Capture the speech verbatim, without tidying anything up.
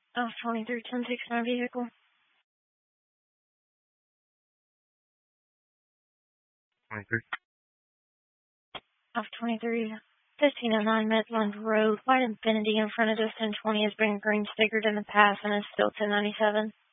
Off twenty-three, ten six nine vehicle. twenty-three. Off twenty-three, fifteen oh nine Midland Road. White Infinity in front of this ten twenty has been green stickered in the past and is still ten ninety-seven.